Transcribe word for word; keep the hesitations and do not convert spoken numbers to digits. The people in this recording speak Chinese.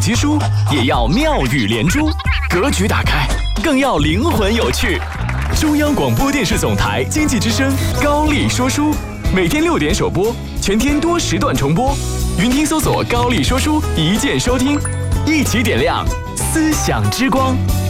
集书，也要妙语连珠。格局打开，更要灵魂有趣。中央广播电视总台经济之声高丽说书，每天六点首播，全天多时段重播。云听搜索高丽说书，一键收听，一起点亮思想之光。